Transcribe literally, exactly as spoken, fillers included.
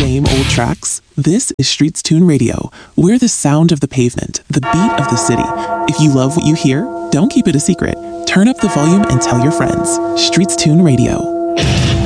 same old tracks? This is Streets Tune Radio. We're the sound of the pavement, the beat of the city. If you love what you hear, don't keep it a secret. Turn up the volume and tell your friends. Streets Tune Radio.